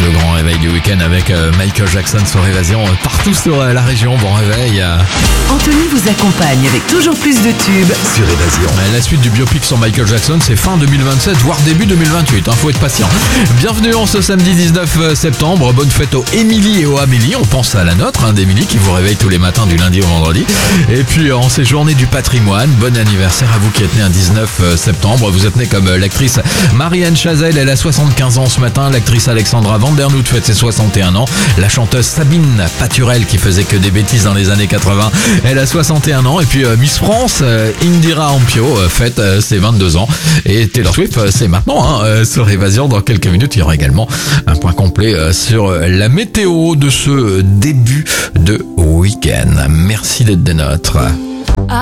le grand réveil du week-end avec Michael Jackson sur Évasion partout sur la région. Bon réveil. Anthony vous accompagne avec toujours plus de tubes sur Évasion. La suite du biopic sur Michael Jackson, c'est fin 2027, voire début 2028. Faut être patient. Bienvenue en ce samedi 19 septembre. Bonne fête aux Émilie et aux Amélie. On pense à la nôtre, d'Émilie, qui vous réveille tous les matins du lundi au vendredi. Et puis en ces journées du patrimoine, bon anniversaire à vous qui êtes né un 19 septembre. Vous êtes né comme l'actrice Marianne Chazelle, elle a 75 ans ce matin. L'actrice Alexandra Vandernoot fête ses 61 ans. La chanteuse Sabine Paturel, qui faisait que des bêtises dans les années 80, elle a 61 ans. Et puis Miss France, Indira Ampio, fête ses 22 ans. Et Taylor Swift, c'est maintenant sur Évasion. Dans quelques minutes, il y aura également un point complet sur la météo de ce début de week-end. Merci d'être des nôtres.